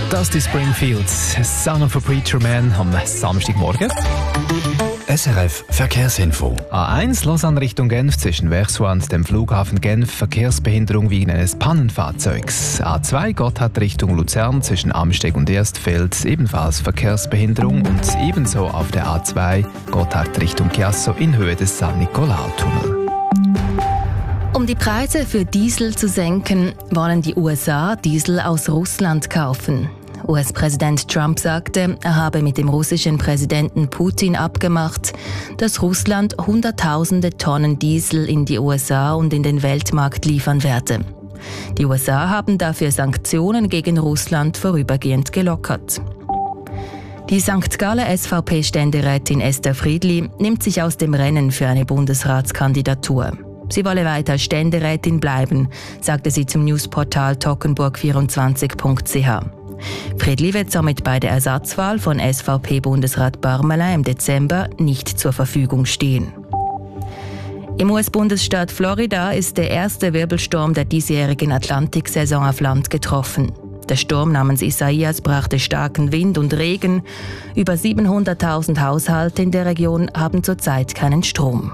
Dusty Springfields, Son of a Preacher Man am Samstagmorgen. SRF Verkehrsinfo. A1 Lausanne Richtung Genf zwischen Versoix und dem Flughafen Genf Verkehrsbehinderung wegen eines Pannenfahrzeugs. A2 Gotthard Richtung Luzern zwischen Amsteg und Erstfeld ebenfalls Verkehrsbehinderung und ebenso auf der A2 Gotthard Richtung Chiasso in Höhe des San Nicolao-Tunnel. Um die Preise für Diesel zu senken, wollen die USA Diesel aus Russland kaufen. US-Präsident Trump sagte, er habe mit dem russischen Präsidenten Putin abgemacht, dass Russland Hunderttausende Tonnen Diesel in die USA und in den Weltmarkt liefern werde. Die USA haben dafür Sanktionen gegen Russland vorübergehend gelockert. Die St. Galler SVP-Ständerätin Esther Friedli nimmt sich aus dem Rennen für eine Bundesratskandidatur. Sie wolle weiter Ständerätin bleiben, sagte sie zum Newsportal toggenburg24.ch. Friedli wird somit bei der Ersatzwahl von SVP-Bundesrat Barmelin im Dezember nicht zur Verfügung stehen. Im US-Bundesstaat Florida ist der erste Wirbelsturm der diesjährigen Atlantiksaison auf Land getroffen. Der Sturm namens Isaias brachte starken Wind und Regen. Über 700.000 Haushalte in der Region haben zurzeit keinen Strom.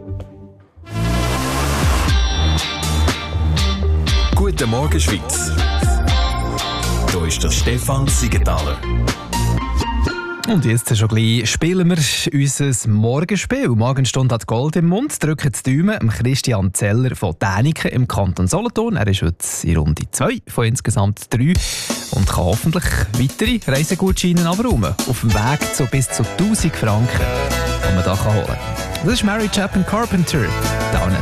Guten Morgen, Schweiz. Hier ist der Stefan Siegenthaler. Und jetzt schon gleich spielen wir unser Morgenspiel. Morgenstunde hat Gold im Mund. Drücken die Daumen Christian Zeller von Däniken im Kanton Solothurn. Er ist heute in Runde 2 von insgesamt 3 und kann hoffentlich weitere Reisegutscheine abräumen. Auf dem Weg zu bis zu 1000 Franken, die man da holen kann. Das ist Mary Chapin Carpenter. Down at